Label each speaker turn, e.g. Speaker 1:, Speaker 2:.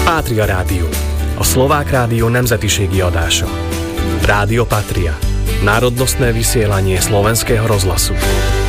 Speaker 1: Pátria Rádió, a Szlovák rádió nemzetiségi adása. Rádio Patria, národnostné vysielanie slovenského rozhlasu.